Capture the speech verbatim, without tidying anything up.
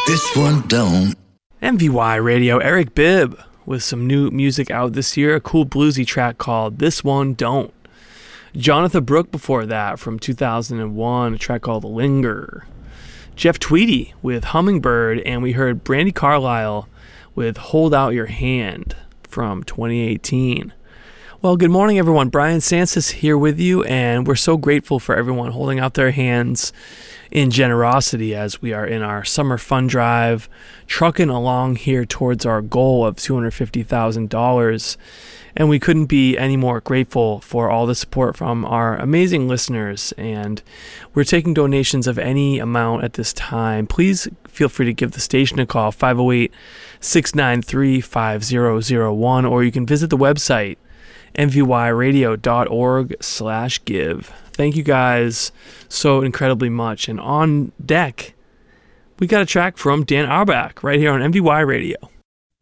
This one don't. M V Y Radio, Eric Bibb with some new music out this year, a cool bluesy track called This One Don't. Jonathan Brooke before that from two thousand one, a track called Linger. Jeff Tweedy with Hummingbird, and we heard Brandi Carlile with Hold Out Your Hand from twenty eighteen. Well, good morning, everyone. Brian Sansis here with you, and we're so grateful for everyone holding out their hands in generosity as we are in our summer fund drive, trucking along here towards our goal of two hundred fifty thousand dollars. And we couldn't be any more grateful for all the support from our amazing listeners. And we're taking donations of any amount at this time. Please feel free to give the station a call, five oh eight, six nine three, five oh oh one, or you can visit the website, m v y radio dot org slash give. Thank you guys so incredibly much. And on deck, we got a track from Dan Auerbach right here on M V Y Radio.